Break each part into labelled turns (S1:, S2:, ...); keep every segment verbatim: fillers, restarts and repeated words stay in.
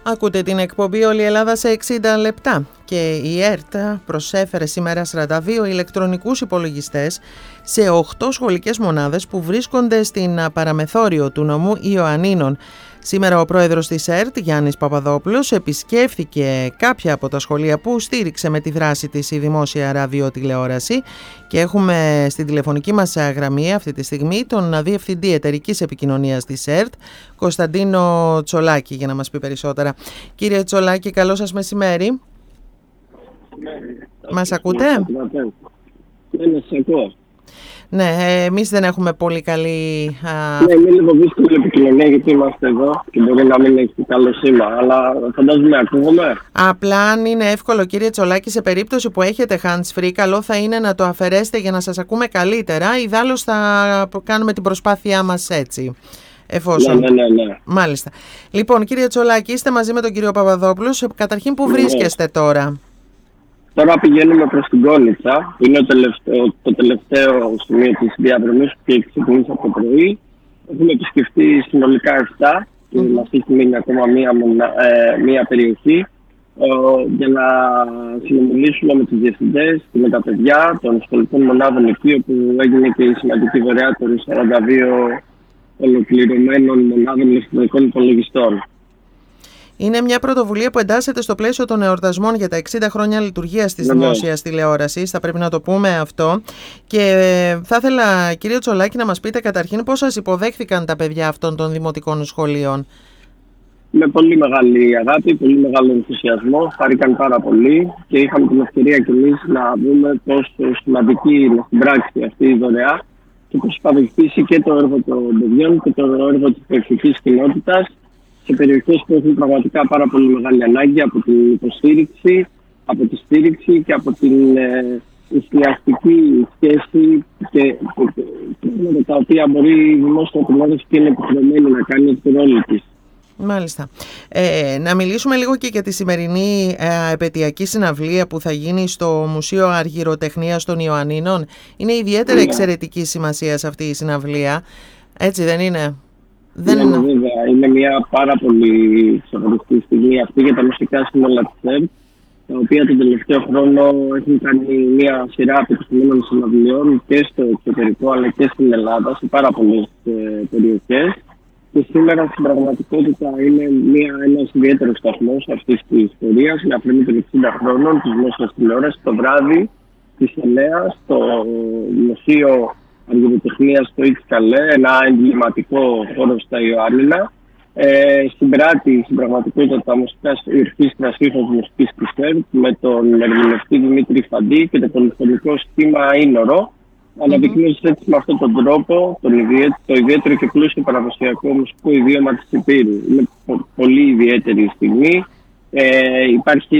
S1: Ακούτε την εκπομπή «Όλη η Ελλάδα σε εξήντα λεπτά» και η ΕΡΤ προσέφερε σήμερα σαράντα δύο ηλεκτρονικούς υπολογιστές σε οκτώ σχολικές μονάδες που βρίσκονται στην παραμεθόριο του νομού Ιωαννίνων. Σήμερα ο πρόεδρος της ΕΡΤ, Γιάννης Παπαδόπουλος, επισκέφθηκε κάποια από τα σχολεία που στήριξε με τη δράση της η δημόσια ραδιοτηλεόραση και έχουμε στην τηλεφωνική μας γραμμή αυτή τη στιγμή τον Διευθυντή Εταιρικής Επικοινωνίας της ΕΡΤ, Κωνσταντίνο Τσολάκη, για να μας πει περισσότερα. Κύριε Τσολάκη, καλό σας μεσημέρι. Μας ακούτε?
S2: Ναι, ναι, σας ακούω.
S1: Ναι, εμείς δεν έχουμε πολύ καλή... Α...
S2: Ναι, είναι λίγο δύσκολη επικοινωνία γιατί είμαστε εδώ και μπορεί να μην έχει καλό σήμα, αλλά φαντάζομαι ακούγομαι.
S1: Απλά αν είναι εύκολο, κύριε Τσολάκη, σε περίπτωση που έχετε hands-free, καλό θα είναι να το αφαιρέσετε για να σας ακούμε καλύτερα. Ιδάλλως θα κάνουμε την προσπάθειά μας έτσι. Εφόσον...
S2: Ναι, ναι, ναι, ναι.
S1: Μάλιστα. Λοιπόν, κύριε Τσολάκη, είστε μαζί με τον κύριο Παπαδόπουλο. Καταρχήν, πού
S2: ναι.
S1: βρίσκεστε τώρα?
S2: Τώρα πηγαίνουμε προς την Κόνιτσα. Είναι το τελευταίο, το τελευταίο σημείο της διαδρομής που έχει ξεκινήσει από το πρωί. Έχουμε επισκεφτεί συνολικά επτά και mm. μας έχει μείνει ακόμα μία, ε, μία περιοχή ε, για να συνομιλήσουμε με τους διευθυντές και με τα παιδιά των σχολικών μονάδων εκεί, όπου έγινε και η σημαντική δωρεά των σαράντα δύο ολοκληρωμένων μονάδων ηλεκτρονικών υπολογιστών.
S1: Είναι μια πρωτοβουλία που εντάσσεται στο πλαίσιο των εορτασμών για τα εξήντα χρόνια λειτουργίας της δημόσιας τηλεόρασης, θα πρέπει να το πούμε αυτό. Και θα ήθελα, κύριε Τσολάκη, να μας πείτε καταρχήν πώς σας υποδέχθηκαν τα παιδιά αυτών των δημοτικών σχολείων.
S2: Με πολύ μεγάλη αγάπη, πολύ μεγάλο ενθουσιασμό, χαρήκαν πάρα πολύ και είχαμε την ευκαιρία κι εμείς να δούμε πόσο σημαντική είναι στην πράξη αυτή η δωρεά και πώς θα βοηθήσει και το έργο των παιδιών και το έργο της περιφερειακής κοινότητας σε περιοχές που έχουν πραγματικά πάρα πολύ μεγάλη ανάγκη από την υποστήριξη, από τη στήριξη και από την ε, εστιαστική σχέση και πράγματα τα οποία μπορεί η δημόσια τηλεόραση και είναι υποχρεωμένη να κάνει από τον ρόλο της.
S1: Μάλιστα. Ε, να μιλήσουμε λίγο και για τη σημερινή ε, επαιτειακή συναυλία που θα γίνει στο Μουσείο Αργυροτεχνίας των Ιωαννίνων. Είναι ιδιαίτερα yeah. εξαιρετική σημασία σε αυτή η συναυλία, έτσι δεν είναι?
S2: Δεν... Ναι, βέβαια. Είναι μια πάρα πολύ ξεχωριστή στιγμή αυτή για τα μουσικά σύνολα της ΕΡΤ, τα οποία τον τελευταίο χρόνο έχουν κάνει μια σειρά επιτυχημένων συναυλιών και στο εξωτερικό αλλά και στην Ελλάδα, σε πάρα πολλές ε, περιοχές. Και σήμερα στην πραγματικότητα είναι μια, ένας ιδιαίτερος σταθμός αυτής της ιστορίας, με αφορμή των εξήντα χρόνων της δημόσιας τηλεόρασης, το βράδυ της εννέα στο Μουσείο Αργυροτεχνίας στο Ιτς Καλέ, ένα εγκληματικό χώρο στα Ιωάννινα. Ε, συμπράττει στην πραγματικότητα τα μουσικά ορχήστρα σύγχρονης μουσικής της ΕΡΤ με τον ερμηνευτή Δημήτρη Φαντή και το πολυφωνικό σχήμα Ήνορο, αναδεικνύοντας έτσι με αυτόν τον τρόπο τον ιδιαίτερο, το ιδιαίτερο και πλούσιο παραδοσιακό μουσικό ιδίωμα της Υπήρου. Είναι πο- πολύ ιδιαίτερη στιγμή. Ε, υπάρχει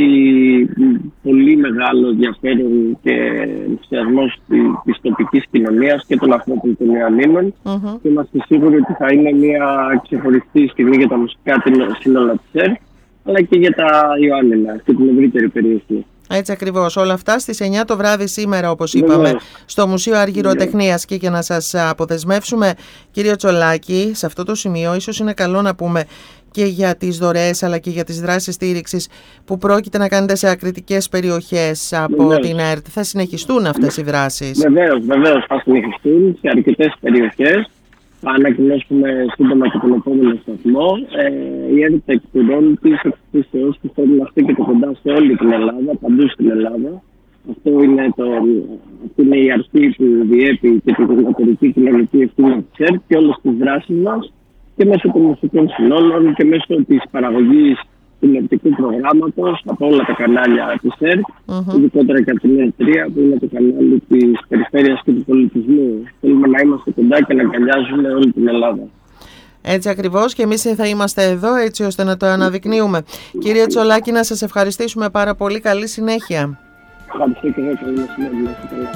S2: πολύ μεγάλο ενδιαφέρον και ενθουσιασμός της τοπικής κοινωνίας και των ανθρώπων των Ιωαννίνων mm-hmm. και είμαστε σίγουροι ότι θα είναι μια ξεχωριστή στιγμή για τα μουσικά σύνολα της ΕΡΤ αλλά και για τα Ιωάννινα και την ευρύτερη περιοχή.
S1: Έτσι ακριβώς. Όλα αυτά στις εννιά το βράδυ σήμερα, όπως είπαμε, yeah. στο Μουσείο Αργυροτεχνίας. Yeah. Και για να σας αποδεσμεύσουμε, κύριε Τσολάκη, σε αυτό το σημείο ίσως είναι καλό να πούμε και για τις δωρεές αλλά και για τις δράσεις στήριξης που πρόκειται να κάνετε σε ακριτικές περιοχές από βεβαίως. την ΕΡΤ. Θα συνεχιστούν αυτές οι δράσεις?
S2: Βεβαίως, βεβαίως θα συνεχιστούν σε αρκετές περιοχές. Θα ανακοινώσουμε σύντομα και τον επόμενο σταθμό. Ε, η ΕΡΤ εκπληρώνει τις εκπλήσεις που θέλουν να στέκεται κοντά σε όλη την Ελλάδα, παντού στην Ελλάδα. Αυτό είναι, το, αυτή είναι η αρχή που διέπει και την εταιρική κοινωνική ευθύνη της ΕΡΤ και όλες τις δράσεις μας και μέσω των μουσικών συνόλων και μέσω της παραγωγής τηλεοπτικού προγράμματος από όλα τα κανάλια της ΕΡΤ, mm-hmm. ειδικότερα και από την ΕΡΤ τρία που είναι το κανάλι της περιφέρειας και του πολιτισμού. Θέλουμε να είμαστε κοντά και να αγκαλιάζουμε όλη την Ελλάδα.
S1: Έτσι ακριβώς, και εμείς θα είμαστε εδώ έτσι ώστε να το αναδεικνύουμε. Κύριε Τσολάκη, να σας ευχαριστήσουμε πάρα πολύ. Καλή συνέχεια.
S2: Ευχαριστώ και εγώ. Καλή συνέχεια.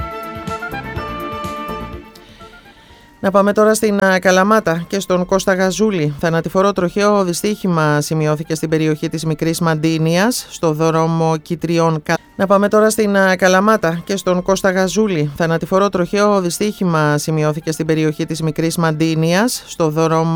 S1: Να πάμε τώρα στην Καλαμάτα και στον Κώστα Γαζούλη. Θανατηφόρο τροχαίο δυστύχημα σημειώθηκε στην περιοχή της Μικρής Μαντίνιας, στο δρόμο Κιτριών. Να πάμε τώρα στην Καλαμάτα και στον Κώστα Γαζούλη. Θανατηφόρο τροχαίο δυστύχημα σημειώθηκε στην περιοχή της Μικρής Μαντίνιας, στο δρόμο